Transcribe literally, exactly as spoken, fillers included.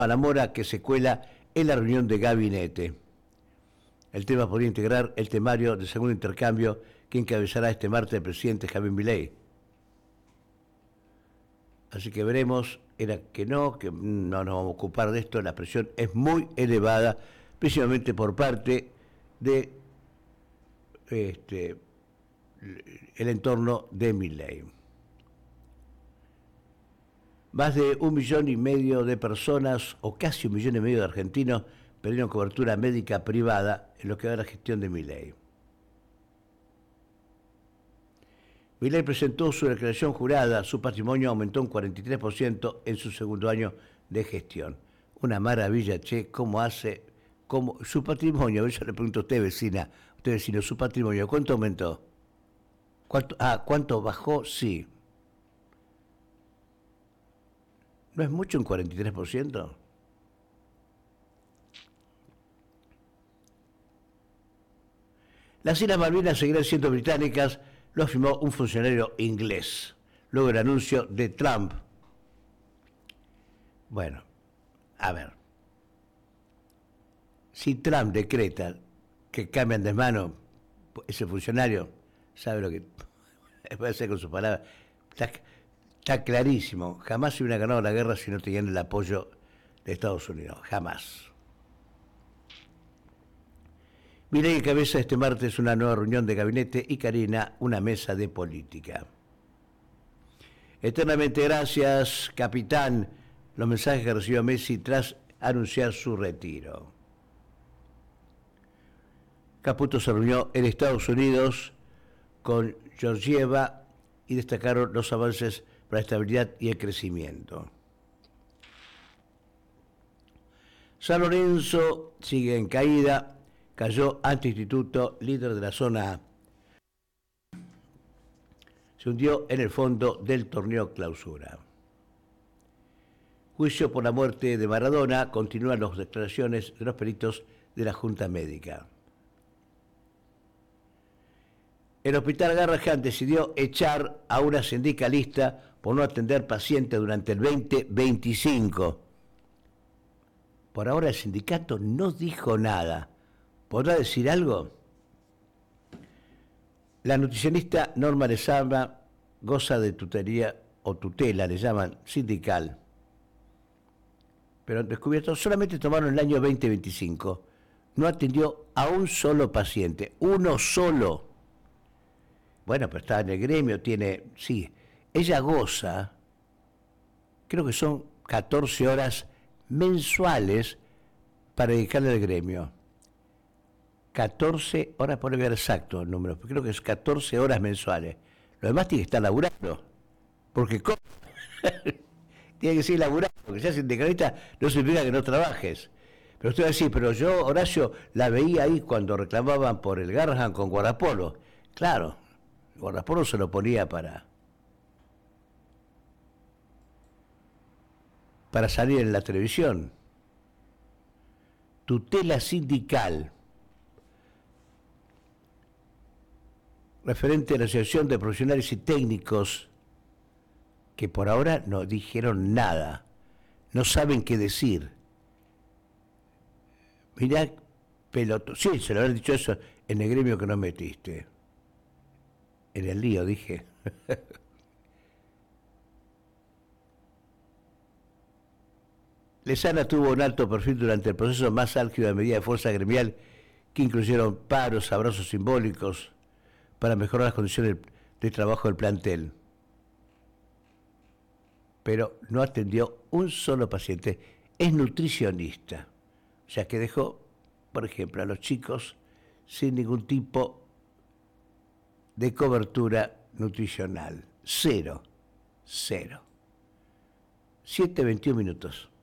a la mora que se cuela en la reunión de gabinete. El tema podría integrar el temario del segundo intercambio que encabezará este martes el presidente Javier Milei. Así que veremos, era que no, que no nos vamos a ocupar de esto, la presión es muy elevada, principalmente por parte de este, el entorno de Milei. Más de un millón y medio de personas, o casi un millón y medio de argentinos, perdieron cobertura médica privada en lo que va a la gestión de Milei. Milei presentó su declaración jurada, su patrimonio aumentó un cuarenta y tres por ciento en su segundo año de gestión. Una maravilla, che, cómo hace, cómo, su patrimonio, yo le pregunto a usted, vecina, usted vecino, su patrimonio, ¿cuánto aumentó? ¿Cuánto, ah, ¿cuánto bajó? Sí. ¿No es mucho un cuarenta y tres por ciento? Las Islas Malvinas seguirán siendo británicas, lo afirmó un funcionario inglés, luego del anuncio de Trump. Bueno, a ver, si Trump decreta que cambian de mano, ese funcionario sabe lo que puede hacer con sus palabras. Está, está clarísimo, jamás se hubiera ganado la guerra si no tenían el apoyo de Estados Unidos, jamás. Milei encabeza este martes una nueva reunión de gabinete y Karina una mesa de política. Eternamente gracias, capitán, los mensajes que recibió Messi tras anunciar su retiro. Caputo se reunió en Estados Unidos con Georgieva y destacaron los avances para la estabilidad y el crecimiento. San Lorenzo sigue en caída. Cayó ante Instituto, líder de la zona A. Se hundió en el fondo del torneo Clausura. Juicio por la muerte de Maradona. Continúan las declaraciones de los peritos de la Junta Médica. El Hospital Garrahan decidió echar a una sindicalista por no atender pacientes durante el veinte veinticinco. Por ahora el sindicato no dijo nada. ¿Podrá decir algo? La nutricionista Norma Lezama goza de tutería o tutela, le llaman, sindical. Pero han descubierto, solamente tomaron el año veinte veinticinco. No atendió a un solo paciente, uno solo. Bueno, pero está en el gremio, tiene, sí, ella goza, creo que son catorce horas mensuales para dedicarle al gremio. catorce horas, por ver exacto el número, creo que es catorce horas mensuales. Lo demás tiene que estar laburando, porque ¿cómo? Tiene que seguir laburando, porque seas sindicalista no significa que no trabajes. Pero usted va a decir, pero yo, Horacio, la veía ahí cuando reclamaban por el Garrahan con guardapolo. Claro, el guardapolo se lo ponía para, para salir en la televisión. Tutela sindical. Referente a la Asociación de Profesionales y Técnicos, que por ahora no dijeron nada, no saben qué decir. Mirá, peloto, sí, se lo habrán dicho eso en el gremio que no metiste. En el lío, dije. Lezama tuvo un alto perfil durante el proceso más álgido de medida de fuerza gremial, que incluyeron paros, abrazos simbólicos, para mejorar las condiciones de trabajo del plantel. Pero no atendió un solo paciente. Es nutricionista. O sea que dejó, por ejemplo, a los chicos sin ningún tipo de cobertura nutricional. Cero. Cero. siete veintiún minutos.